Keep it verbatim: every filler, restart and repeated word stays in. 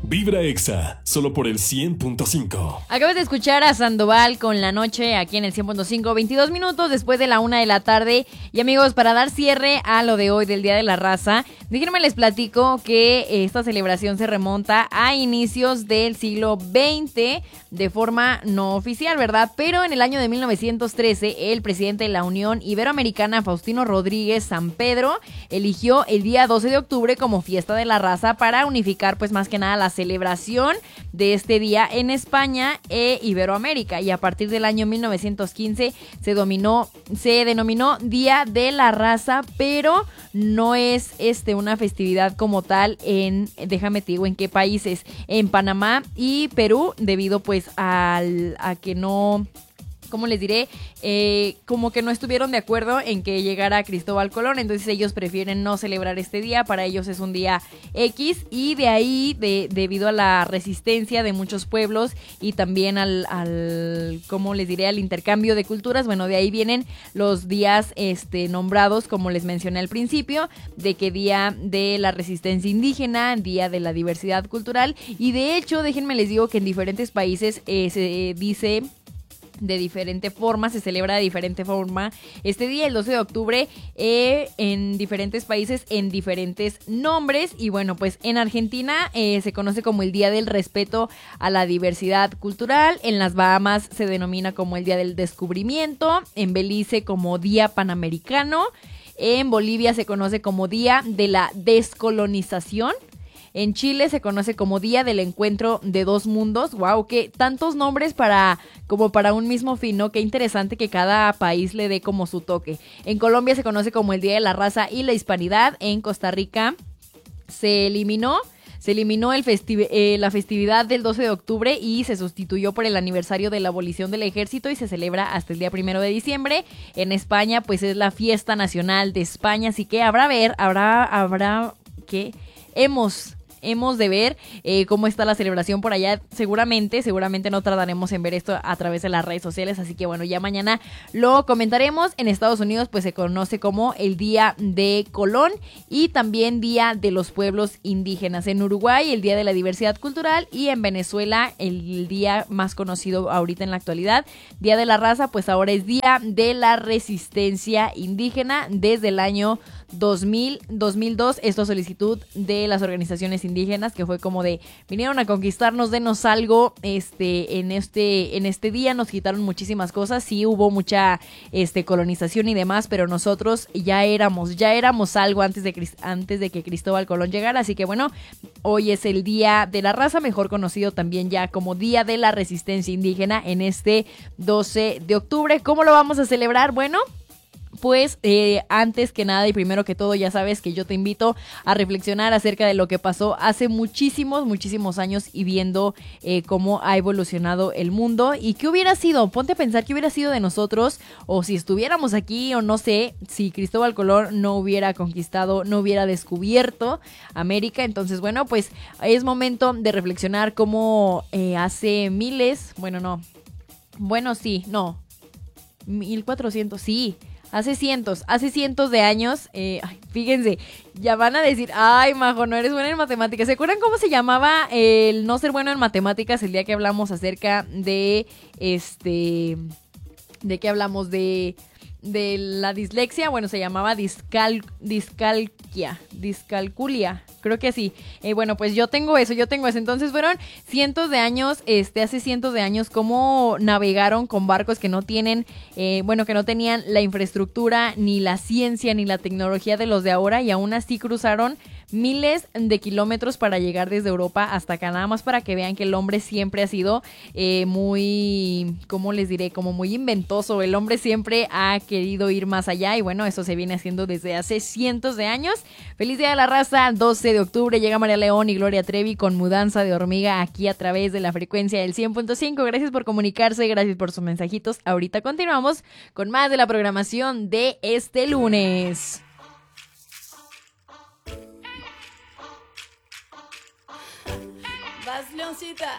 Vibra Exa, solo por el cien punto cinco. Acabas de escuchar a Sandoval con La Noche aquí en el cien punto cinco, veintidós minutos después de la una de la tarde. Y amigos, para dar cierre a lo de hoy del Día de la Raza, déjenme les platico que esta celebración se remonta a inicios del siglo veinte de forma no oficial, ¿verdad? Pero en el año de mil novecientos trece, el presidente de la Unión Iberoamericana, Faustino Rodríguez Sampedro, eligió el día doce de octubre como Fiesta de la Raza para unificar pues más que nada la celebración de este día en España e Iberoamérica, y a partir del año mil novecientos quince se dominó, se denominó Día de la Raza, pero no es este una festividad como tal en, déjame te digo en qué países, en Panamá y Perú, debido pues al, a que no... ¿Cómo les diré? Eh, como que no estuvieron de acuerdo en que llegara Cristóbal Colón, entonces ellos prefieren no celebrar este día, para ellos es un día X, y de ahí, de, debido a la resistencia de muchos pueblos y también al, al, ¿cómo les diré? Al intercambio de culturas, bueno, de ahí vienen los días este, nombrados, como les mencioné al principio, de que Día de la Resistencia Indígena, Día de la Diversidad Cultural, y de hecho, déjenme les digo que en diferentes países eh, se dice... de diferente forma, se celebra de diferente forma este día, el doce de octubre, eh, en diferentes países, en diferentes nombres. Y bueno, pues en Argentina eh, se conoce como el Día del Respeto a la Diversidad Cultural, en las Bahamas se denomina como el Día del Descubrimiento, en Belice como Día Panamericano, en Bolivia se conoce como Día de la Descolonización, en Chile se conoce como Día del Encuentro de Dos Mundos. Wow, qué tantos nombres para como para un mismo fin, ¿no? Qué interesante que cada país le dé como su toque. En Colombia se conoce como el Día de la Raza y la Hispanidad. En Costa Rica se eliminó Se eliminó el festi- eh, la festividad del doce de octubre y se sustituyó por el aniversario de la abolición del ejército y se celebra hasta el día primero de diciembre. En España, pues es la fiesta nacional de España, así que habrá ver, habrá, habrá que hemos... Hemos de ver eh, cómo está la celebración por allá. Seguramente, seguramente no tardaremos en ver esto a través de las redes sociales. Así que bueno, ya mañana lo comentaremos. En Estados Unidos pues se conoce como el Día de Colón y también Día de los Pueblos Indígenas. En Uruguay el Día de la Diversidad Cultural y en Venezuela el día más conocido ahorita en la actualidad, Día de la Raza, pues ahora es Día de la Resistencia Indígena desde el año dos mil, dos mil dos, esto a solicitud de las organizaciones indígenas, que fue como de, vinieron a conquistarnos, denos algo, este, en este, en este día nos quitaron muchísimas cosas, sí hubo mucha, este, colonización y demás, pero nosotros ya éramos, ya éramos algo antes de, antes de que Cristóbal Colón llegara, así que bueno, hoy es el Día de la Raza, mejor conocido también ya como Día de la Resistencia Indígena, en este doce de octubre. ¿Cómo lo vamos a celebrar? Bueno, pues eh, antes que nada y primero que todo, ya sabes que yo te invito a reflexionar acerca de lo que pasó hace muchísimos, muchísimos años y viendo eh, cómo ha evolucionado el mundo y qué hubiera sido, ponte a pensar qué hubiera sido de nosotros o si estuviéramos aquí o no sé, si Cristóbal Colón no hubiera conquistado, no hubiera descubierto América. Entonces bueno, pues es momento de reflexionar cómo eh, hace miles, bueno no, bueno sí, no, mil cuatrocientos, sí, Hace cientos, hace cientos de años, eh, ay, fíjense, ya van a decir, ay, Majo, no eres buena en matemáticas. ¿Se acuerdan cómo se llamaba el no ser bueno en matemáticas el día que hablamos acerca de, este, de qué hablamos de, de la dislexia? Bueno, se llamaba discal, discalquia, discalculia, creo que sí. Eh, bueno, pues yo tengo eso, yo tengo eso. Entonces fueron cientos de años, este, hace cientos de años, cómo navegaron con barcos que no tienen, eh, bueno, que no tenían la infraestructura, ni la ciencia, ni la tecnología de los de ahora, y aún así cruzaron miles de kilómetros para llegar desde Europa hasta acá, nada más para que vean que el hombre siempre ha sido eh, muy, ¿cómo les diré? Como muy inventoso. El hombre siempre ha querido ir más allá y bueno, eso se viene haciendo desde hace cientos de años. Feliz Día de la Raza, doce de octubre, llega María León y Gloria Trevi con Mudanza de Hormiga aquí a través de la frecuencia del cien punto cinco. Gracias por comunicarse, gracias por sus mensajitos. Ahorita continuamos con más de la programación de este lunes. Vas, Leoncita.